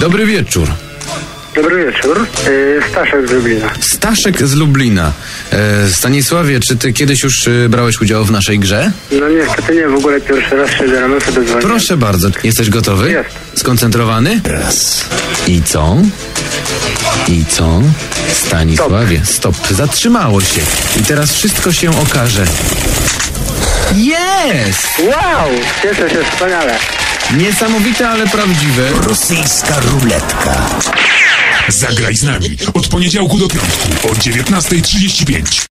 Dobry wieczór. Dobry wieczór. Staszek z Lublina. Staszek z Lublina. Stanisławie, czy ty kiedyś już brałeś udział w naszej grze? No niestety nie, w ogóle pierwszy raz się rano sobie dzwonię. Proszę bardzo. Jesteś gotowy? Jest. Skoncentrowany? Raz. I co? I co? Stanisławie, stop. Zatrzymało się. I teraz wszystko się okaże. Jest! Wow! Cieszę się wspaniale. Niesamowite, ale prawdziwe. Rosyjska ruletka. Zagraj z nami od poniedziałku do piątku o 19:35.